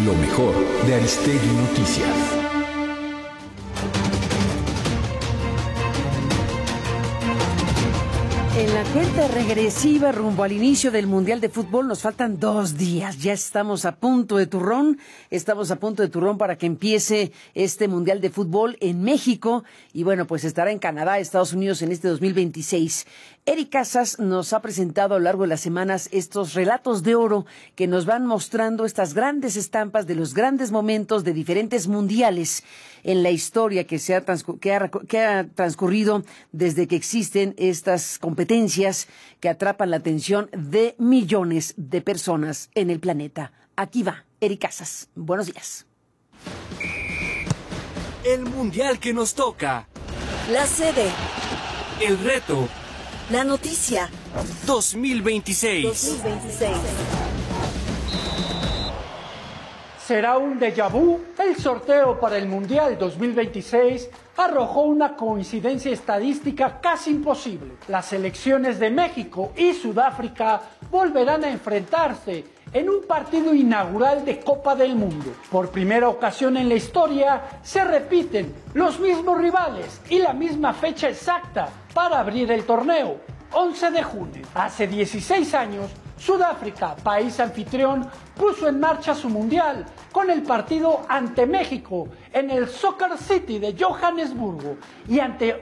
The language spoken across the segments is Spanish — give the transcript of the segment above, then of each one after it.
Lo mejor de Aristegui Noticias. En la cuenta regresiva rumbo al inicio del Mundial de Fútbol nos faltan 2 días. Ya estamos a punto de turrón. Estamos a punto de turrón para que empiece este Mundial de Fútbol en México. Y bueno, pues estará en Canadá, Estados Unidos en este 2026. Eric Casas nos ha presentado a lo largo de las semanas estos relatos de oro que nos van mostrando estas grandes estampas de los grandes momentos de diferentes mundiales en la historia que ha transcurrido desde que existen estas competencias que atrapan la atención de millones de personas en el planeta. Aquí va, Eric Casas. Buenos días. El mundial que nos toca. La sede. El reto. La noticia. 2026. ¿Será un déjà vu? El sorteo para el Mundial 2026 arrojó una coincidencia estadística casi imposible. Las selecciones de México y Sudáfrica volverán a enfrentarse en un partido inaugural de Copa del Mundo. Por primera ocasión en la historia se repiten los mismos rivales y la misma fecha exacta para abrir el torneo, 11 de junio. Hace 16 años, Sudáfrica, país anfitrión, puso en marcha su mundial con el partido ante México en el Soccer City de Johannesburgo y ante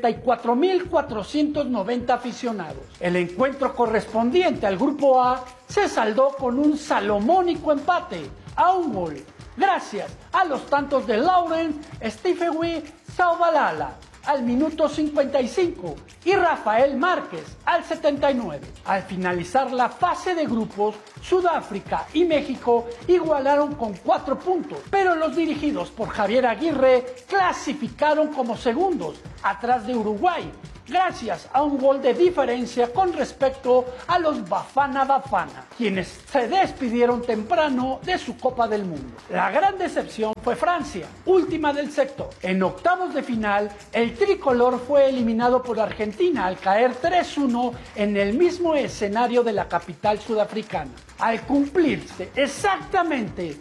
84.490 aficionados. El encuentro correspondiente al Grupo A se saldó con un salomónico empate a un gol, gracias a los tantos de Laurent Stephenwee Saubalala al minuto 55 y Rafael Márquez al 79. Al finalizar la fase de grupos, Sudáfrica y México igualaron con 4 puntos, pero los dirigidos por Javier Aguirre clasificaron como segundos, atrás de Uruguay, gracias a un gol de diferencia con respecto a los Bafana Bafana, quienes se despidieron temprano de su Copa del Mundo. La gran decepción fue Francia, última del sector. En octavos de final, el tricolor fue eliminado por Argentina al caer 3-1 en el mismo escenario de la capital sudafricana. Al cumplirse exactamente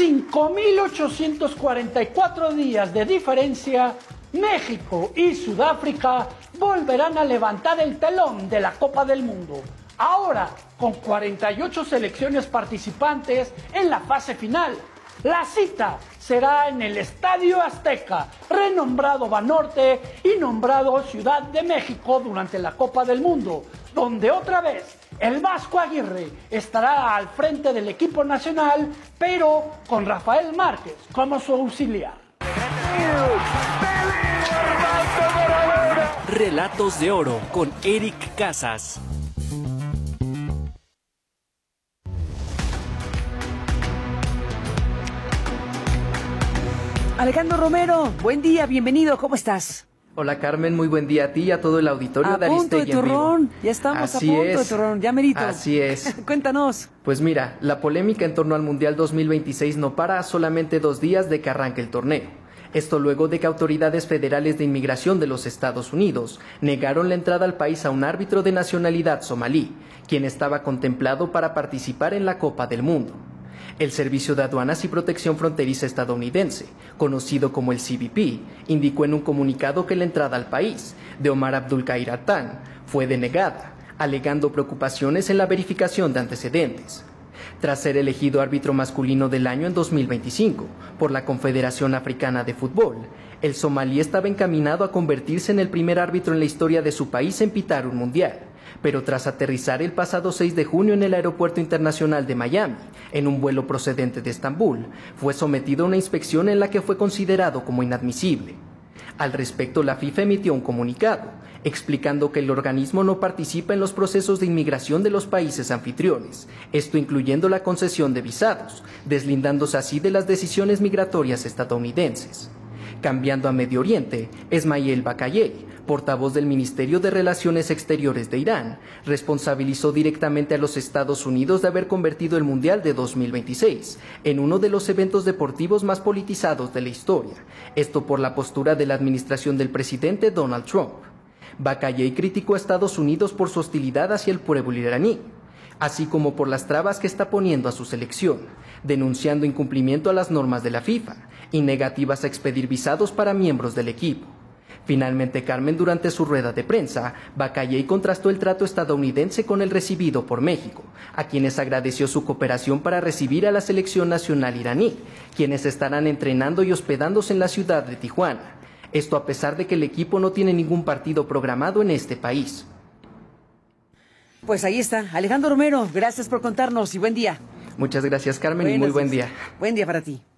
5.844 días de diferencia, México y Sudáfrica volverán a levantar el telón de la Copa del Mundo, ahora con 48 selecciones participantes en la fase final. La cita será en el Estadio Azteca, renombrado Banorte y nombrado Ciudad de México durante la Copa del Mundo, donde otra vez el Vasco Aguirre estará al frente del equipo nacional, pero con Rafael Márquez como su auxiliar. Relatos de oro con Eric Casas. Alejandro Romero, buen día, bienvenido, ¿cómo estás? Hola Carmen, muy buen día a ti y a todo el auditorio de Aristegui en vivo. Ya estamos Así a punto es. de turrón, ya merito. Así es. Cuéntanos. Pues mira, la polémica en torno al Mundial 2026 no para a solamente 2 días de que arranque el torneo. Esto luego de que autoridades federales de inmigración de los Estados Unidos negaron la entrada al país a un árbitro de nacionalidad somalí, quien estaba contemplado para participar en la Copa del Mundo. El Servicio de Aduanas y Protección Fronteriza estadounidense, conocido como el CBP, indicó en un comunicado que la entrada al país de Omar Abdul Khair Attan fue denegada, alegando preocupaciones en la verificación de antecedentes. Tras ser elegido árbitro masculino del año en 2025 por la Confederación Africana de Fútbol, el somalí estaba encaminado a convertirse en el primer árbitro en la historia de su país en pitar un mundial, pero tras aterrizar el pasado 6 de junio en el Aeropuerto Internacional de Miami, en un vuelo procedente de Estambul, fue sometido a una inspección en la que fue considerado como inadmisible. Al respecto, la FIFA emitió un comunicado, explicando que el organismo no participa en los procesos de inmigración de los países anfitriones, esto incluyendo la concesión de visados, deslindándose así de las decisiones migratorias estadounidenses. Cambiando a Medio Oriente, Esmail Bakayei, portavoz del Ministerio de Relaciones Exteriores de Irán, responsabilizó directamente a los Estados Unidos de haber convertido el Mundial de 2026 en uno de los eventos deportivos más politizados de la historia, esto por la postura de la administración del presidente Donald Trump. Bakayei criticó a Estados Unidos por su hostilidad hacia el pueblo iraní. así como por las trabas que está poniendo a su selección, denunciando incumplimiento a las normas de la FIFA y negativas a expedir visados para miembros del equipo. Finalmente, Carmen, durante su rueda de prensa, batalló y contrastó el trato estadounidense con el recibido por México, a quienes agradeció su cooperación para recibir a la selección nacional iraní, quienes estarán entrenando y hospedándose en la ciudad de Tijuana. Esto a pesar de que el equipo no tiene ningún partido programado en este país. Pues ahí está. Alejandro Romero, gracias por contarnos y buen día. Muchas gracias, Carmen, y muy buen día. Buen día para ti.